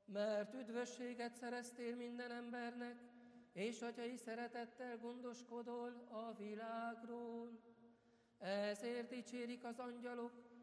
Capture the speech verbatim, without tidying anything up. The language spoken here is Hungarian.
mert üdvösséget szereztél minden embernek, és atyai szeretettel gondoskodol a világról. Ezért dicsérik az angyalok,